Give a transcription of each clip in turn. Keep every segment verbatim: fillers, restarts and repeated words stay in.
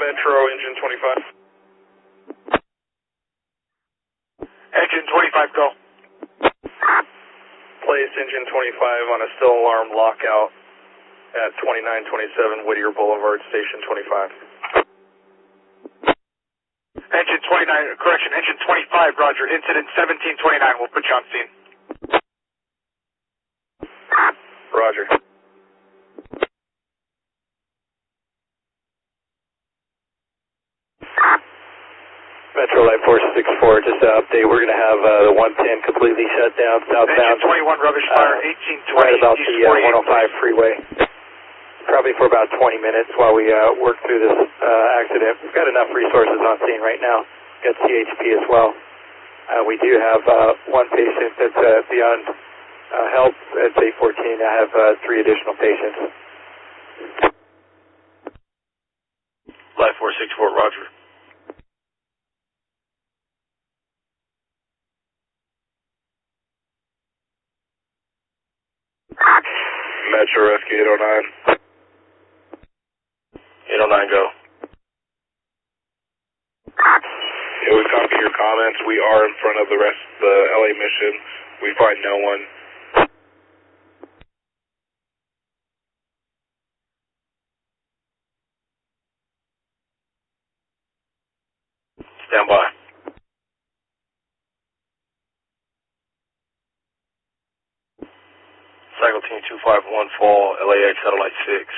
Metro, engine twenty-five. Engine twenty-five, go. Place engine twenty-five on a still alarm lockout at twenty-nine twenty-seven Whittier Boulevard, station twenty-five. Engine twenty-nine, correction, engine twenty-five, roger. Incident seventeen twenty-nine, we'll put you on scene. Roger. Metro Light four six four, just an update. We're going to have uh, the one ten completely shut down southbound. Engine twenty-one, rubbish fire, uh, eighteen twenty, right about East the uh, forty-eight. one oh five freeway. Probably for about twenty minutes while we uh, work through this uh, accident. We've got enough resources on scene right now. Got C H P as well. Uh, we do have uh, one patient that's uh, beyond uh, help. It's eight fourteen. I have uh, three additional patients. Light four six four, roger. Metro Rescue eight oh nine. eight oh nine, go. Yeah, we copy your comments. We are in front of the rest of the L A mission. We find no one. Stand by. Cycle team two five one fall, L A X satellite six.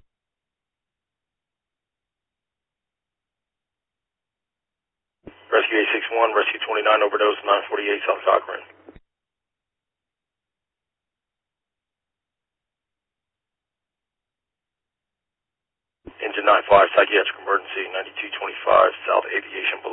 Rescue eight six one, Rescue twenty-nine, overdose nine forty-eight South Cochran. Engine nine five, psychiatric emergency, ninety-two twenty-five South Aviation Boulevard.